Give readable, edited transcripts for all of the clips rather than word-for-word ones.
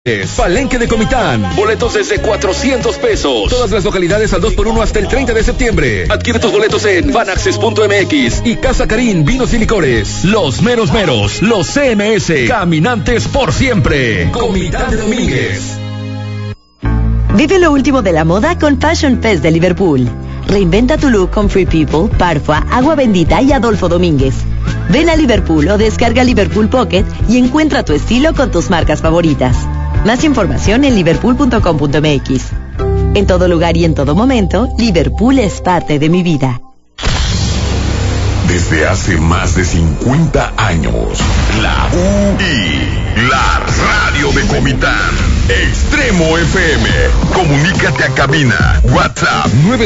Palenque de Comitán. Boletos desde 400 pesos. Todas las localidades al 2x1 hasta el 30 de septiembre. Adquiere tus boletos en vanaccess.mx y Casa Karin Vinos y Licores. Los meros meros, los CMS, caminantes por siempre. Comitán de Domínguez. Vive lo último de la moda con Fashion Fest de Liverpool. Reinventa tu look con Free People, Parfua, Agua Bendita y Adolfo Domínguez. Ven a Liverpool o descarga Liverpool Pocket y encuentra tu estilo con tus marcas favoritas. Más información en liverpool.com.mx. En todo lugar y en todo momento, Liverpool es parte de mi vida. Desde hace más de 50 años, la UI, la radio de Comitán, Extremo FM. Comunícate a cabina, WhatsApp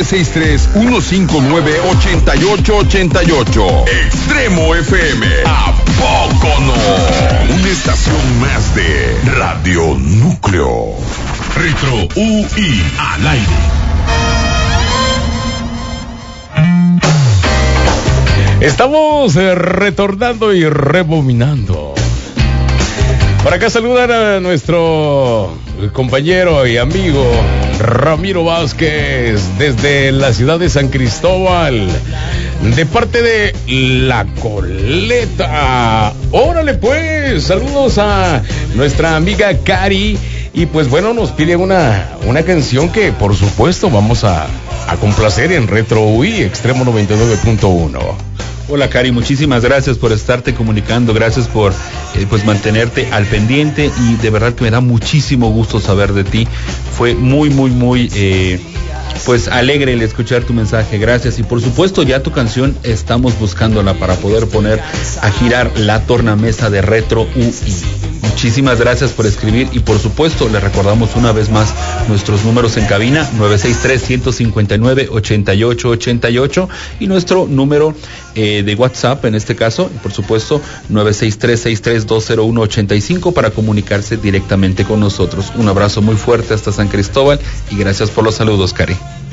963-159-8888. Extremo FM, ¿a poco no? Una estación más de Radio Núcleo. Retro UI al aire. Estamos retornando y rebobinando. Por acá saludar a nuestro compañero y amigo Ramiro Vázquez desde la ciudad de San Cristóbal, de parte de La Coleta. Órale pues, saludos a nuestra amiga Cari. Y pues bueno, nos pide una canción que por supuesto vamos a complacer en Retro UI Extremo 99.1. Hola Cari, muchísimas gracias por estarte comunicando, gracias por pues mantenerte al pendiente, y de verdad que me da muchísimo gusto saber de ti. Fue muy pues alegre el escuchar tu mensaje, gracias. Y por supuesto ya tu canción estamos buscándola para poder poner a girar la tornamesa de Retro UI. Muchísimas gracias por escribir, y por supuesto le recordamos una vez más nuestros números en cabina: 963-159-8888 y nuestro número de WhatsApp en este caso, por supuesto 963-6320185 para comunicarse directamente con nosotros. Un abrazo muy fuerte hasta San Cristóbal y gracias por los saludos, Cari.